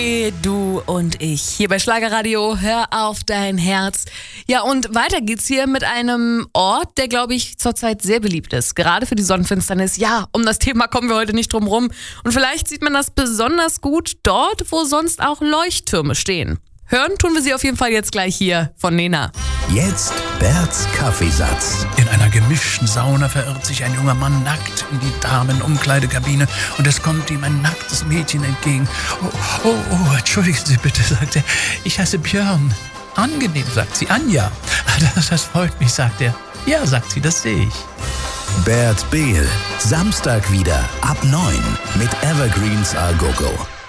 Du und ich hier bei Schlagerradio, hör auf dein Herz. Ja, und weiter geht's hier mit einem Ort, der, glaube ich, zurzeit sehr beliebt ist. Gerade für die Sonnenfinsternis. Ja, um das Thema kommen wir heute nicht drum rum. Und vielleicht sieht man das besonders gut dort, wo sonst auch Leuchttürme stehen. Hören tun wir sie auf jeden Fall jetzt gleich hier von Nena. Jetzt Berts Kaffeesatz. In einer gemischten Sauna verirrt sich ein junger Mann nackt in die Damenumkleidekabine und es kommt ihm ein nacktes Mädchen entgegen. Oh, entschuldigen Sie bitte, sagt er. Ich heiße Björn. Angenehm, sagt sie. Anja. Das freut mich, sagt er. Ja, sagt sie, das sehe ich. Bert Behl. Samstag wieder ab 9 mit Evergreens A Go Go.